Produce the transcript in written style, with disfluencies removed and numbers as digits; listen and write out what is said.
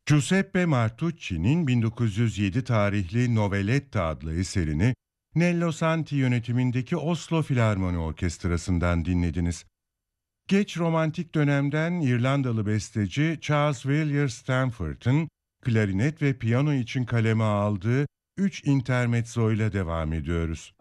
Giuseppe Martucci'nin 1907 tarihli Noveletta adlı eserini Nello Santi yönetimindeki Oslo Filarmoni Orkestrası'ndan dinlediniz. Geç romantik dönemden İrlandalı besteci Charles Villiers Stanford'ın klarinet ve piyano için kaleme aldığı 3 intermezzo ile devam ediyoruz.